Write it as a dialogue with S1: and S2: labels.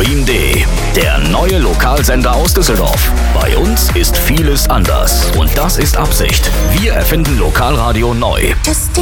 S1: Stream.de, der neue Lokalsender aus Düsseldorf. Bei uns ist vieles anders und das ist Absicht. Wir erfinden Lokalradio neu.